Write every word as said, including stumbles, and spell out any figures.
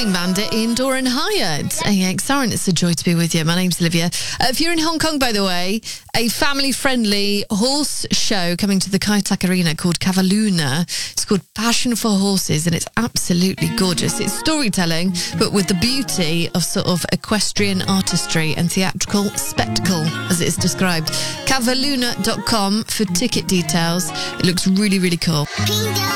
Flying Bandit in Doran Hyatt. A X R, and it's a joy to be with you. My name's Olivia. Uh, if you're in Hong Kong, by the way, a family-friendly horse show coming to the Kai Tak Arena called Cavalluna. It's called Passion for Horses, and it's absolutely gorgeous. It's storytelling, but with the beauty of sort of equestrian artistry and theatrical spectacle, as it's described. Cavalluna dot com for ticket details. It looks really, really cool.